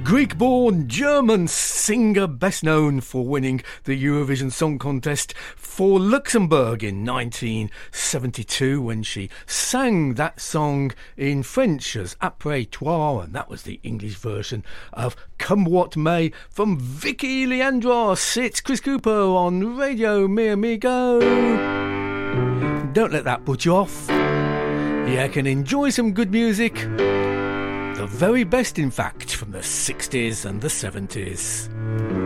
Greek-born German singer, best known for winning the Eurovision Song Contest for Luxembourg in 1972 when she sang that song in French as Après Toi, and that was the English version of Come What May from Vicky Leandros. It's Chris Cooper on Radio Mi Amigo. Don't let that put you off. You can enjoy some good music. The very best, in fact, from the 60s and the 70s.